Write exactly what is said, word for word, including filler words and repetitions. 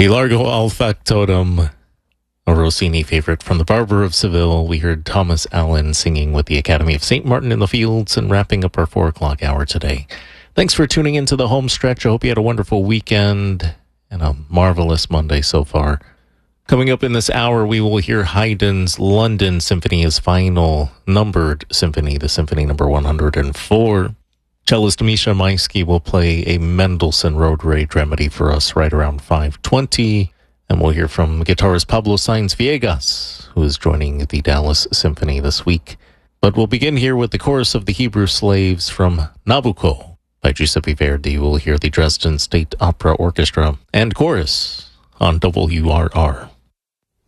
The Largo al Factotum, a Rossini favorite from The Barber of Seville. We heard Thomas Allen singing with the Academy of Saint Martin in the Fields and wrapping up our four o'clock hour today. Thanks for tuning into the home stretch. I hope you had a wonderful weekend and a marvelous Monday so far. Coming up in this hour, we will hear Haydn's London Symphony, his final numbered symphony, the Symphony number one hundred four. Cellist Misha Maisky will play a Mendelssohn Road Rage Remedy for us right around five twenty. And we'll hear from guitarist Pablo Sainz Viegas, who is joining the Dallas Symphony this week. But we'll begin here with the chorus of the Hebrew Slaves from Nabucco by Giuseppe Verdi. We'll hear the Dresden State Opera Orchestra and chorus on W R R.